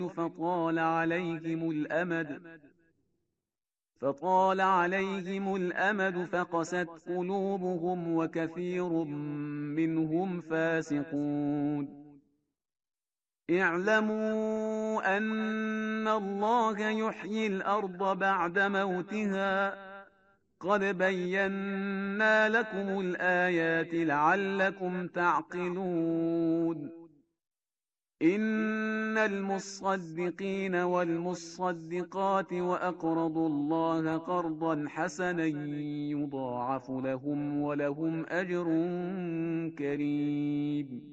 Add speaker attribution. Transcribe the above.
Speaker 1: فطال عليهم الأمد فقست قلوبهم وكثير منهم فاسقون. اعلموا أن الله يحيي الأرض بعد موتها قد بينا لكم الآيات لعلكم تعقلون. إن المصدقين والمصدقات وأقرضوا الله قرضا حسنا يضاعف لهم ولهم أجر كريم.